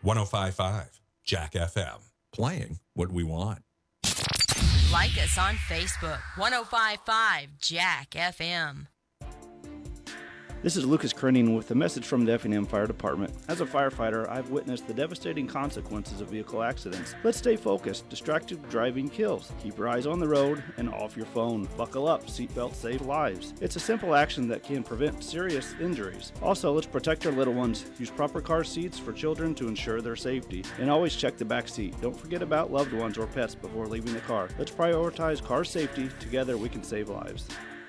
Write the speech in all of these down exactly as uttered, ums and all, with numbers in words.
one oh five point five Jack F M. Playing what we want. Like us on Facebook, one oh five point five Jack F M. This is Lucas Krenning with a message from the Effingham Fire Department. As a firefighter, I've witnessed the devastating consequences of vehicle accidents. Let's stay focused. Distracted driving kills. Keep your eyes on the road and off your phone. Buckle up. Seatbelts save lives. It's a simple action that can prevent serious injuries. Also, let's protect our little ones. Use proper car seats for children to ensure their safety. And always check the back seat. Don't forget about loved ones or pets before leaving the car. Let's prioritize car safety. Together we can save lives.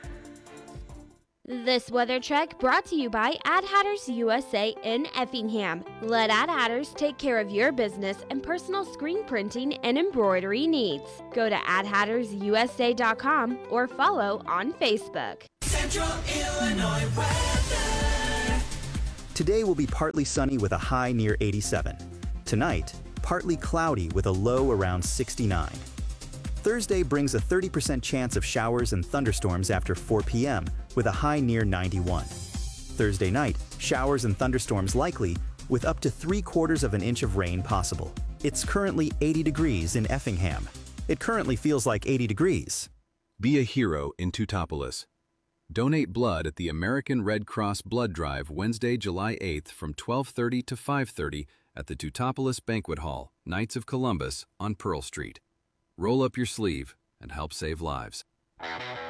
This weather check brought to you by Ad Hatters U S A in Effingham. Let Ad Hatters take care of your business and personal screen printing and embroidery needs. Go to ad hatters u s a dot com or follow on Facebook. Central Illinois weather. Today will be partly sunny with a high near eighty-seven. Tonight, partly cloudy with a low around sixty-nine. Thursday brings a thirty percent chance of showers and thunderstorms after four p.m. with a high near ninety-one. Thursday night, showers and thunderstorms likely with up to three quarters of an inch of rain possible. It's currently eighty degrees in Effingham. It currently feels like eighty degrees. Be a hero in Teutopolis. Donate blood at the American Red Cross Blood Drive Wednesday, July eighth from twelve thirty to five thirty at the Teutopolis Banquet Hall, Knights of Columbus on Pearl Street. Roll up your sleeve and help save lives.